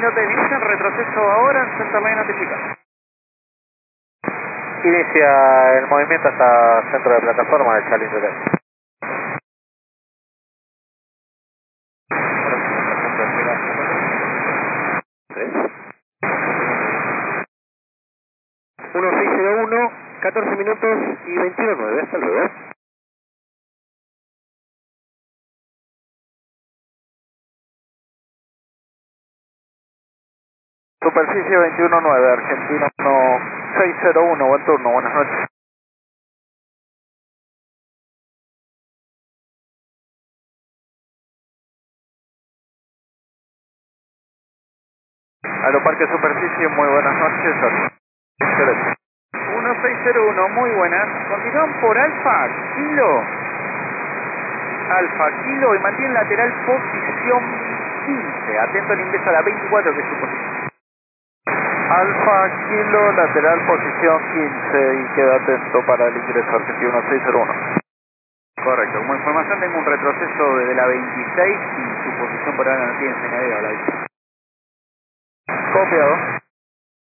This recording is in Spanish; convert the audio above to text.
Hotel, inicia el retroceso ahora en Centerline notifica. Inicia el movimiento hasta centro de plataforma de Charlie Hotel. Uno 601, 14 minutos y 21:09. Hasta luego. Superficie 21.9, Argentino 601, buen turno, buenas noches. Aeroparque Superficie, muy buenas noches. Excelente. 1601, muy buenas. Continúan por Alfa Kilo. Alfa Kilo y mantiene lateral posición 15. Atento al ingreso a la 24 que es su posición. Alfa Kilo, lateral posición 15 y queda atento para el ingreso Argentino 601. Correcto. Como información tengo un retroceso desde la 26 y su posición por ahora no tiene señal a la vista. Copiado.